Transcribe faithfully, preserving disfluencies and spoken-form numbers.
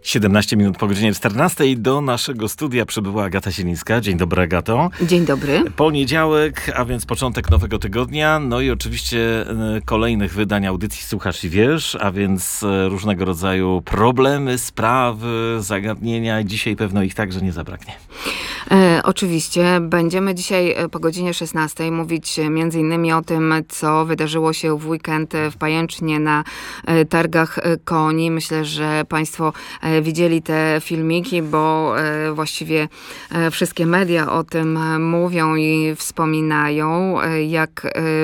siedemnaście minut po godzinie czternastej do naszego studia przybyła Agata Sielińska. Dzień dobry, Agato. Dzień dobry. Poniedziałek, a więc początek nowego tygodnia, no i oczywiście kolejnych wydań audycji Słuchasz i Wiesz, a więc różnego rodzaju problemy, sprawy, zagadnienia. Dzisiaj pewno ich także nie zabraknie. E, oczywiście. Będziemy dzisiaj po godzinie szesnastej mówić między innymi o tym, co wydarzyło się w weekend w Pajęcznie na targach koni. Myślę, że Państwo widzieli te filmiki, bo właściwie wszystkie media o tym mówią i wspominają, jak